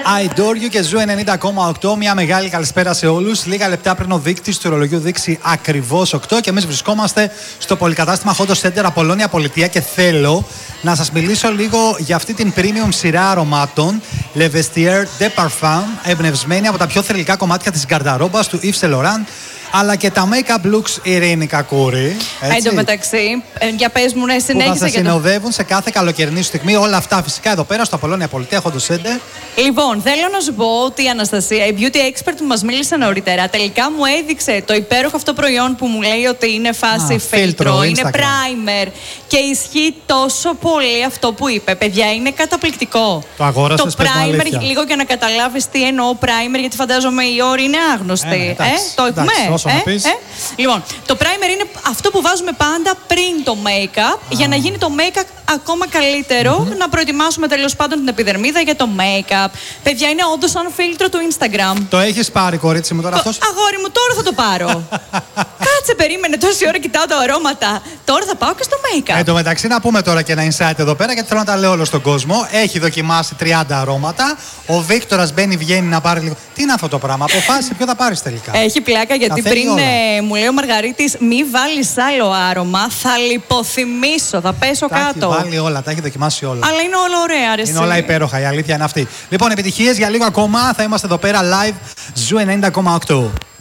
I adore you και Ζου 90,8. Μια μεγάλη καλησπέρα σε όλους. Λίγα λεπτά πριν ο δείκτης του ρολογιού δείξει ακριβώς 8 και εμείς βρισκόμαστε στο πολυκατάστημα Hodo Center Απολώνια Πολιτεία και θέλω να σας μιλήσω λίγο για αυτή την premium σειρά αρωμάτων Le Vestiaire de Parfum, εμπνευσμένη από τα πιο θρυλικά κομμάτια της γκαρνταρόμπας του Yves Saint Laurent, αλλά και τα make-up looks Ειρήνη Κακούρη. Εν τω μεταξύ, για πες μου, συνέχισε. Που θα σας συνοδεύουν σε κάθε καλοκαιρινή στιγμή. Όλα αυτά φυσικά εδώ πέρα στο Απολώνια Πολιτεία Hodo Center. Λοιπόν, θέλω να σου πω ότι η Αναστασία, η beauty expert που μας μίλησε νωρίτερα, τελικά μου έδειξε το υπέροχο αυτό προϊόν που μου λέει ότι είναι φάση φίλτρο, είναι primer και ισχύει τόσο πολύ αυτό που είπε. Παιδιά, είναι καταπληκτικό. Το αγόρασες, το primer, λίγο για να καταλάβεις τι εννοώ primer, γιατί φαντάζομαι οι όροι είναι άγνωστοι. Το έχουμε. Λοιπόν, το primer είναι αυτό που βάζουμε πάντα πριν το make-up για να γίνει το make-up ακόμα καλύτερο, να προετοιμάσουμε τέλος πάντων την επιδερμίδα για το make-up. Παιδιά, είναι όντως σαν φίλτρο του Instagram. Το έχεις πάρει, κορίτσι μου, τώρα αυτός? Αγόρι μου, τώρα θα το πάρω. Κάτσε, περίμενε, τόση ώρα κοιτάω τα αρώματα. Τώρα θα πάω και στο make-up. Εν τω μεταξύ, να πούμε τώρα και ένα insight εδώ πέρα, γιατί θέλω να τα λέω όλο στον κόσμο. Έχει δοκιμάσει 30 αρώματα. Ο Βίκτορας μπαίνει, βγαίνει να πάρει λίγο. Τι είναι αυτό το πράγμα, αποφάσισε ποιο θα πάρει τελικά. Έχει πλάκα γιατί πριν μου λέει ο Μαργαρίτης, μη βάλεις άλλο άρωμα, θα λιποθυμίσω, θα πέσω κάτω. Τα έχει βάλει όλα, τα έχει δοκιμάσει όλα. Αλλά είναι όλα ωραία, αρέσει. Είναι όλα υπέροχα, η αλήθεια είναι αυτή. Λοιπόν, επιτυχίες για λίγο ακόμα. Θα είμαστε εδώ πέρα live, Ζου 90,8.